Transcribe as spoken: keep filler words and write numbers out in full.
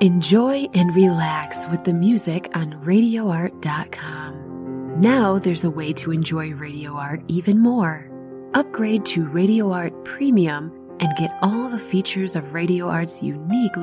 Enjoy and relax with the music on radio art dot com. Now there's a way to enjoy Radio Art even more. Upgrade to Radio Art Premium and get all the features of Radio Art's unique